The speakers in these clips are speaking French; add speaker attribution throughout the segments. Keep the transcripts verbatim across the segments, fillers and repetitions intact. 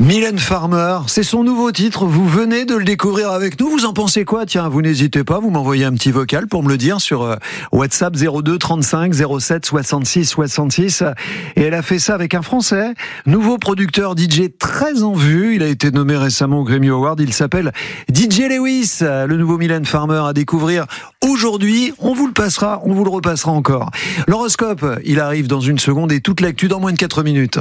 Speaker 1: Mylène Farmer, c'est son nouveau titre, vous venez de le découvrir avec nous, vous en pensez quoi? Tiens, vous n'hésitez pas, vous m'envoyez un petit vocal pour me le dire sur euh, WhatsApp zéro deux trente-cinq zéro sept soixante-six soixante-six. Et elle a fait ça avec un Français, nouveau producteur D J très en vue, il a été nommé récemment au Grammy Award, il s'appelle D J Lewis, le nouveau Mylène Farmer à découvrir aujourd'hui, on vous le passera, on vous le repassera encore. L'horoscope, il arrive dans une seconde et toute l'actu dans moins de quatre minutes.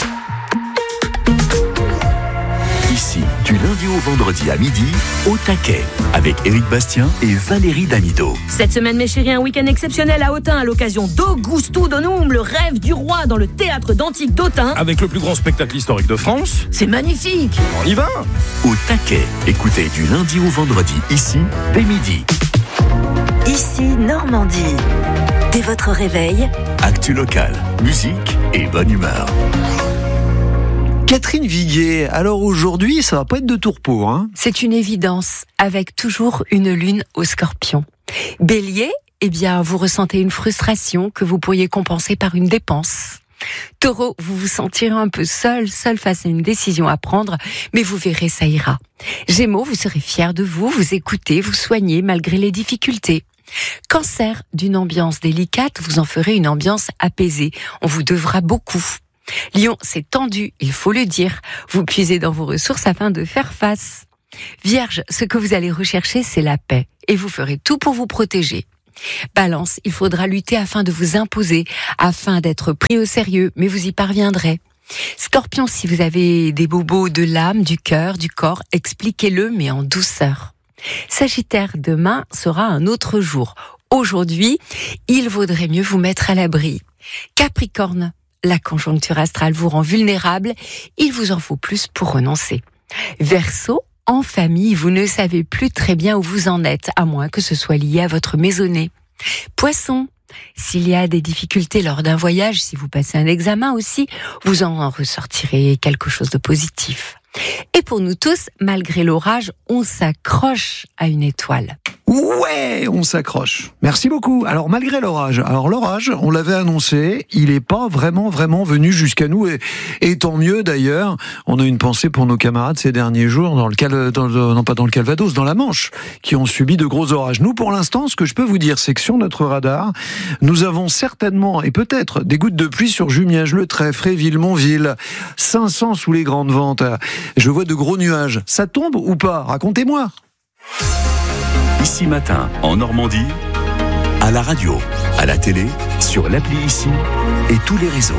Speaker 2: Ici, du lundi au vendredi à midi, au taquet, avec Éric Bastien et Valérie Damido.
Speaker 3: Cette semaine, mes chéris, un week-end exceptionnel à Autun à l'occasion d'Augusto Donum, le rêve du roi dans le théâtre d'Antique d'Autun.
Speaker 4: Avec le plus grand spectacle historique de France.
Speaker 3: C'est magnifique.
Speaker 4: On y va.
Speaker 2: Au taquet, écoutez du lundi au vendredi, ici, dès midi.
Speaker 5: Ici, Normandie. Dès votre réveil,
Speaker 2: Actu locale, musique et bonne humeur.
Speaker 1: Catherine Viguier, alors aujourd'hui, ça va pas être de tourpeau, hein?
Speaker 6: C'est une évidence, avec toujours une lune au Scorpion. Bélier, eh bien, vous ressentez une frustration que vous pourriez compenser par une dépense. Taureau, vous vous sentirez un peu seul, seul face à une décision à prendre, mais vous verrez, ça ira. Gémeaux, vous serez fier de vous, vous écoutez, vous soignez malgré les difficultés. Cancer, d'une ambiance délicate, vous en ferez une ambiance apaisée. On vous devra beaucoup. Lion, c'est tendu, il faut le dire. Vous puisez dans vos ressources afin de faire face. Vierge, ce que vous allez rechercher, c'est la paix. Et vous ferez tout pour vous protéger. Balance, il faudra lutter afin de vous imposer, afin d'être pris au sérieux, mais vous y parviendrez. Scorpion, si vous avez des bobos de l'âme, du cœur, du corps, expliquez-le, mais en douceur. Sagittaire, demain sera un autre jour. Aujourd'hui, il vaudrait mieux vous mettre à l'abri. Capricorne, la conjoncture astrale vous rend vulnérable, il vous en faut plus pour renoncer. Verseau, en famille, vous ne savez plus très bien où vous en êtes, à moins que ce soit lié à votre maisonnée. Poisson, s'il y a des difficultés lors d'un voyage, si vous passez un examen aussi, vous en ressortirez quelque chose de positif. Et pour nous tous, malgré l'orage, on s'accroche à une étoile.
Speaker 1: Ouais, on s'accroche. Merci beaucoup. Alors, malgré l'orage, alors l'orage, on l'avait annoncé, il n'est pas vraiment, vraiment venu jusqu'à nous, et, et tant mieux d'ailleurs. On a une pensée pour nos camarades ces derniers jours, dans le Cal, dans, non pas dans le Calvados, dans la Manche, qui ont subi de gros orages. Nous, pour l'instant, ce que je peux vous dire, c'est que sur notre radar, nous avons certainement, et peut-être, des gouttes de pluie sur Jumièges, Le Trèfle, Fréville, Montville, cinq cents sous les grandes ventes. Je vois de gros nuages. Ça tombe ou pas? Racontez-moi.
Speaker 2: Ici matin, en Normandie, à la radio, à la télé, sur l'appli Ici et tous les réseaux.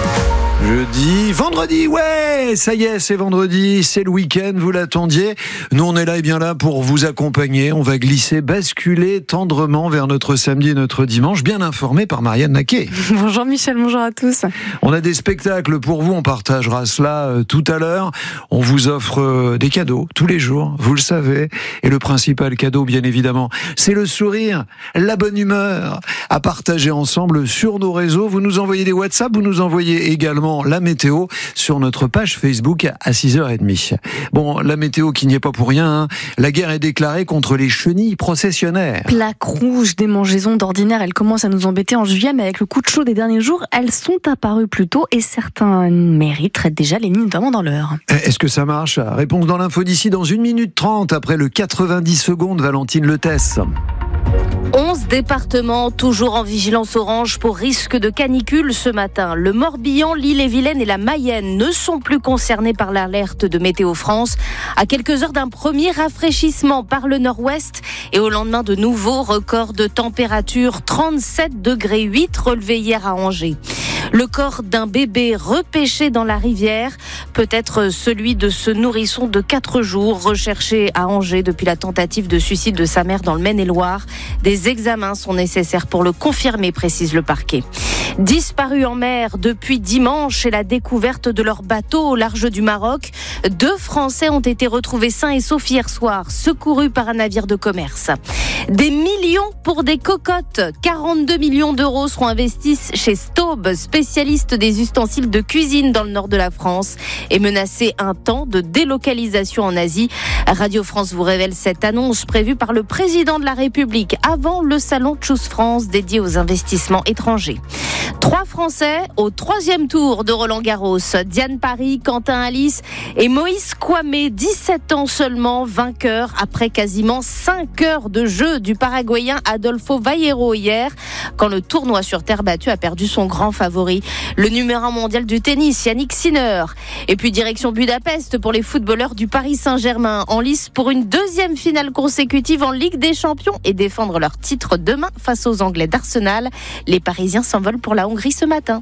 Speaker 1: Jeudi, vendredi, ouais, ça y est, c'est vendredi, c'est le week-end, vous l'attendiez. Nous, on est là et bien là pour vous accompagner. On va glisser, basculer tendrement vers notre samedi et notre dimanche, bien informé par Marianne Naquet.
Speaker 7: Bonjour Michel, bonjour à tous.
Speaker 1: On a des spectacles pour vous, on partagera cela euh, tout à l'heure. On vous offre euh, des cadeaux tous les jours, vous le savez. Et le principal cadeau, bien évidemment, c'est le sourire, la bonne humeur à partager ensemble sur nos réseaux. Vous nous envoyez des WhatsApp, vous nous envoyez également la météo sur notre page Facebook à six heures trente. Bon, la météo qui n'y est pas pour rien, hein. La guerre est déclarée contre les chenilles processionnaires.
Speaker 7: Plaques rouges, démangeaisons d'ordinaire, elles commencent à nous embêter en juillet, mais avec le coup de chaud des derniers jours, elles sont apparues plus tôt et certains mairies traitent déjà les nids, notamment dans l'heure.
Speaker 1: Est-ce que ça marche? Réponse dans l'info d'ici dans une minute trente après le quatre-vingt-dix secondes, Valentine Letesse.
Speaker 3: onze départements toujours en vigilance orange pour risque de canicule ce matin. Le Morbihan, l'Ille-et-Vilaine et la Mayenne ne sont plus concernés par l'alerte de Météo France. À quelques heures d'un premier rafraîchissement par le nord-ouest et au lendemain de nouveaux records de température, trente-sept degrés huit relevés hier à Angers. Le corps d'un bébé repêché dans la rivière, peut-être celui de ce nourrisson de quatre jours recherché à Angers depuis la tentative de suicide de sa mère dans le Maine-et-Loire. Des examens sont nécessaires pour le confirmer, précise le parquet. Disparus en mer depuis dimanche et la découverte de leur bateau au large du Maroc, deux Français ont été retrouvés sains et saufs hier soir, secourus par un navire de commerce. Des millions pour des cocottes. quarante-deux millions d'euros seront investis chez Staub, spécialiste spécialiste des ustensiles de cuisine dans le nord de la France, est menacé un temps de délocalisation en Asie. Radio France vous révèle cette annonce prévue par le président de la République avant le salon Choose France dédié aux investissements étrangers. Trois Français au troisième tour de Roland-Garros. Diane Paris, Quentin Alice et Moïse Kouamé, dix-sept ans seulement, vainqueur après quasiment cinq heures de jeu du Paraguayen Adolfo Vallero hier, quand le tournoi sur terre battue a perdu son grand favori, le numéro un mondial du tennis, Yannick Sinner. Et puis direction Budapest pour les footballeurs du Paris Saint-Germain, en lice pour une deuxième finale consécutive en Ligue des Champions et défendre leur titre demain face aux Anglais d'Arsenal. Les Parisiens s'envolent pour la Hongrie ce matin.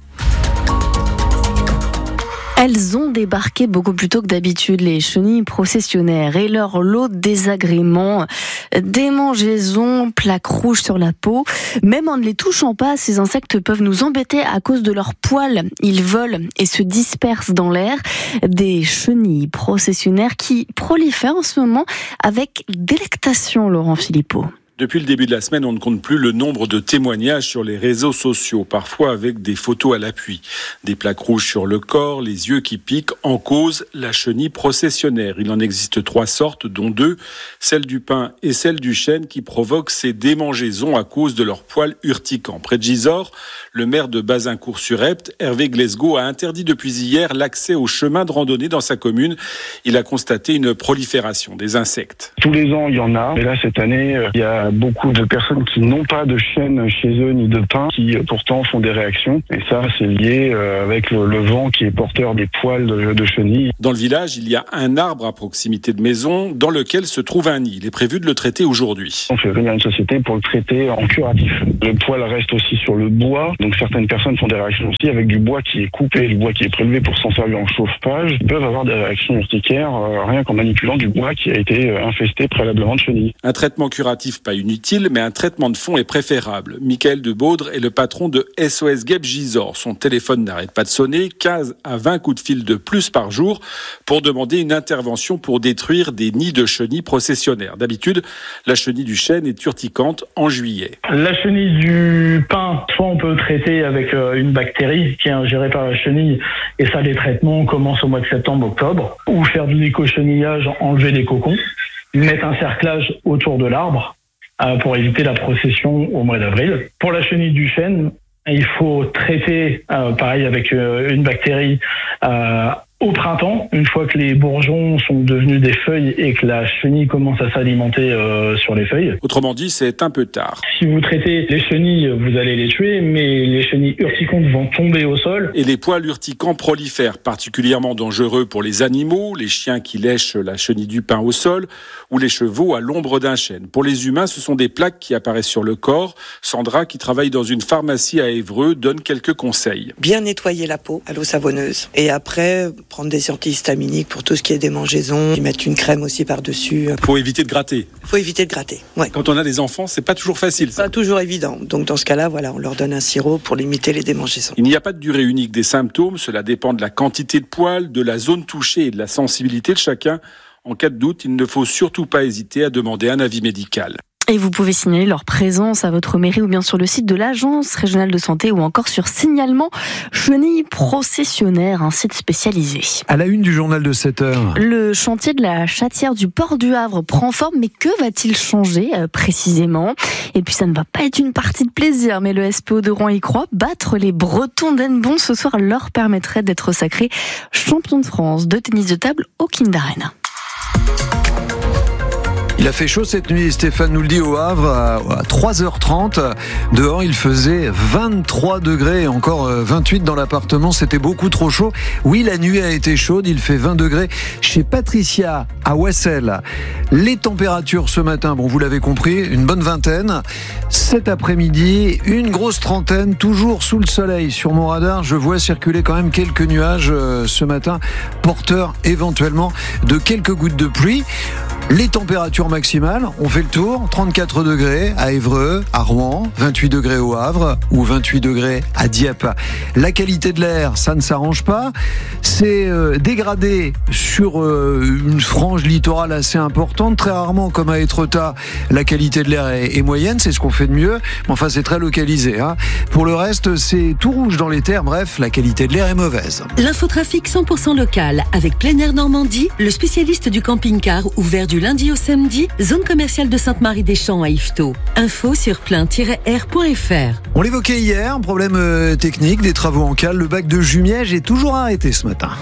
Speaker 7: Elles ont débarqué beaucoup plus tôt que d'habitude, les chenilles processionnaires, et leur lot de désagréments, démangeaisons, plaques rouges sur la peau. Même en ne les touchant pas, ces insectes peuvent nous embêter à cause de leurs poils. Ils volent et se dispersent dans l'air. Des chenilles processionnaires qui prolifèrent en ce moment avec délectation, Laurent Philippot.
Speaker 4: Depuis le début de la semaine, on ne compte plus le nombre de témoignages sur les réseaux sociaux, parfois avec des photos à l'appui. Des plaques rouges sur le corps, les yeux qui piquent, en cause la chenille processionnaire. Il en existe trois sortes, dont deux, celle du pin et celle du chêne, qui provoquent ces démangeaisons à cause de leurs poils urticants. Près de Gisors, le maire de Bazincourt-sur-Epte, Hervé Glesgo, a interdit depuis hier l'accès aux chemins de randonnée dans sa commune. Il a constaté une prolifération des insectes.
Speaker 8: Tous les ans, il y en a. Et là, cette année, il y a beaucoup de personnes qui n'ont pas de chêne chez eux ni de pin, qui pourtant font des réactions. Et ça, c'est lié avec le, le vent qui est porteur des poils de, de chenilles.
Speaker 4: Dans le village, il y a un arbre à proximité de maison dans lequel se trouve un nid. Il est prévu de le traiter aujourd'hui.
Speaker 8: On fait venir une société pour le traiter en curatif. Le poil reste aussi sur le bois. Donc certaines personnes font des réactions aussi avec du bois qui est coupé, le bois qui est prélevé pour s'en servir en chauffage. Ils peuvent avoir des réactions urticaires euh, rien qu'en manipulant du bois qui a été infesté préalablement de chenilles.
Speaker 4: Un traitement curatif pas inutile, mais un traitement de fond est préférable. Michael de Baudre est le patron de S O S Guêpes Gisors. Son téléphone n'arrête pas de sonner, quinze à vingt coups de fil de plus par jour pour demander une intervention pour détruire des nids de chenilles processionnaires. D'habitude, la chenille du chêne est urticante en juillet.
Speaker 9: La chenille du pin, soit on peut traiter avec une bactérie qui est ingérée par la chenille, et ça, les traitements commencent au mois de septembre-octobre, ou faire du décochenillage, enlever les cocons, mettre un cerclage autour de l'arbre euh, pour éviter la procession au mois d'avril. Pour la chenille du chêne, il faut traiter, euh, pareil, avec euh, une bactérie euh, au printemps, une fois que les bourgeons sont devenus des feuilles et que la chenille commence à s'alimenter euh, sur les feuilles.
Speaker 4: Autrement dit, c'est un peu tard.
Speaker 9: Si vous traitez les chenilles, vous allez les tuer, mais les chenilles urticantes vont tomber au sol.
Speaker 4: Et les poils urticants prolifèrent, particulièrement dangereux pour les animaux, les chiens qui lèchent la chenille du pin au sol, ou les chevaux à l'ombre d'un chêne. Pour les humains, ce sont des plaques qui apparaissent sur le corps. Sandra, qui travaille dans une pharmacie à Évreux, donne quelques conseils.
Speaker 10: Bien nettoyer la peau à l'eau savonneuse. Et après, prendre des antihistaminiques pour tout ce qui est démangeaison, mettre une crème aussi par-dessus.
Speaker 4: Faut éviter de gratter.
Speaker 10: Faut éviter de gratter, ouais.
Speaker 4: Quand on a des enfants, c'est pas toujours facile. Ça.
Speaker 10: Pas toujours évident. Donc dans ce cas-là, voilà, on leur donne un sirop pour limiter les démangeaisons.
Speaker 4: Il n'y a pas de durée unique des symptômes, cela dépend de la quantité de poils, de la zone touchée et de la sensibilité de chacun. En cas de doute, il ne faut surtout pas hésiter à demander un avis médical.
Speaker 7: Et vous pouvez signaler leur présence à votre mairie ou bien sur le site de l'Agence régionale de santé ou encore sur Signalement Chenilles Processionnaires, un site spécialisé.
Speaker 1: À la une du journal de sept heures.
Speaker 7: Le chantier de la chatière du port du Havre prend forme, mais que va-t-il changer euh, précisément ? Et puis ça ne va pas être une partie de plaisir, mais le S P O de Rouen y croit. Battre les Bretons d'Hennebon ce soir leur permettrait d'être sacrés champions de France de tennis de table au Kind Arena.
Speaker 1: Il a fait chaud cette nuit, Stéphane nous le dit, au Havre, à trois heures trente. Dehors, il faisait vingt-trois degrés et encore vingt-huit dans l'appartement. C'était beaucoup trop chaud. Oui, la nuit a été chaude. Il fait vingt degrés chez Patricia, à Wassel. Les températures ce matin, bon, vous l'avez compris, une bonne vingtaine. Cet après-midi, une grosse trentaine, toujours sous le soleil. Sur mon radar, je vois circuler quand même quelques nuages ce matin, porteurs éventuellement de quelques gouttes de pluie. Les températures maximales, on fait le tour, trente-quatre degrés à Évreux, à Rouen, vingt-huit degrés au Havre ou vingt-huit degrés à Dieppe. La qualité de l'air, ça ne s'arrange pas. C'est euh, dégradé sur euh, une frange littorale assez importante. Très rarement, comme à Étretat, la qualité de l'air est, est moyenne, c'est ce qu'on fait de mieux. Mais enfin, c'est très localisé. Hein. Pour le reste, c'est tout rouge dans les terres. Bref, la qualité de l'air est mauvaise.
Speaker 11: L'infotrafic cent pour cent local avec Plein Air Normandie, le spécialiste du camping-car ouvert du lundi au samedi, zone commerciale de Sainte-Marie-des-Champs à Yvetot. Info sur plein tiret air point f r.
Speaker 1: On l'évoquait hier, problème euh, technique, des travaux en cale. Le bac de Jumièges est toujours arrêté ce matin.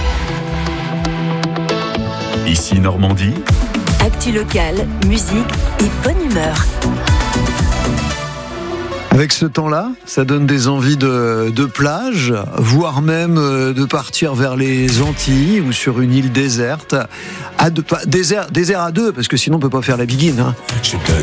Speaker 2: Ici Normandie.
Speaker 5: Actu locale, musique et bonne humeur.
Speaker 1: Avec ce temps-là, ça donne des envies de, de plage, voire même de partir vers les Antilles ou sur une île déserte. À deux, pas, désert, désert à deux, parce que sinon on peut pas faire la biguine. Hein.
Speaker 12: Je te